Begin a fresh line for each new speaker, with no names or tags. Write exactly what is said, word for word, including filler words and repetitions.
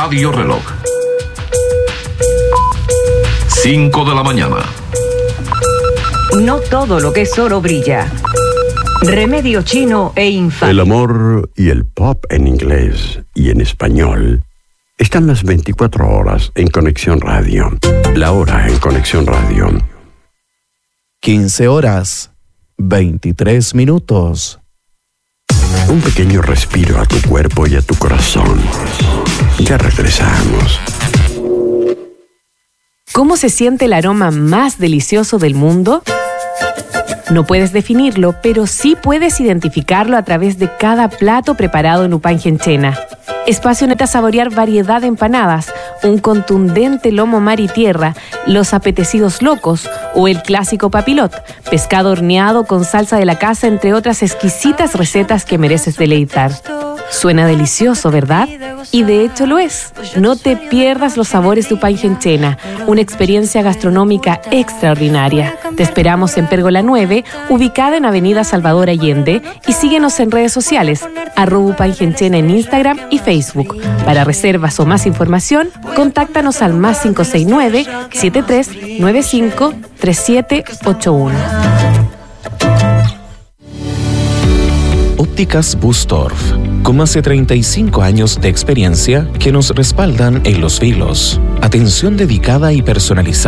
Radio Reloj. cinco de la mañana.
No todo lo que es oro brilla. Remedio chino e infame.
El amor y el pop en inglés y en español están las veinticuatro horas en Conexión Radio. La hora en Conexión Radio.
quince horas, veintitrés minutos.
Un pequeño respiro a tu cuerpo y a tu corazón. Ya regresamos.
¿Cómo se siente el aroma más delicioso del mundo? No puedes definirlo, pero sí puedes identificarlo a través de cada plato preparado en Upangenchena. Espacio neta saborear variedad de empanadas, un contundente lomo mar y tierra, los apetecidos locos o el clásico papilot, pescado horneado con salsa de la casa, entre otras exquisitas recetas que mereces deleitar. Suena delicioso, ¿verdad? Y de hecho lo es. No te pierdas los sabores de Upangenchena, una experiencia gastronómica extraordinaria. Te esperamos en Pérgola nueve, ubicada en Avenida Salvador Allende, y síguenos en redes sociales, arroba Upangenchena en Instagram y Facebook. Para reservas o más información, contáctanos al más cinco seis nueve, siete tres nueve cinco, tres siete ocho uno.
Ópticas Bustorf, con más de treinta y cinco años de experiencia que nos respaldan en los filos. Atención dedicada y personalizada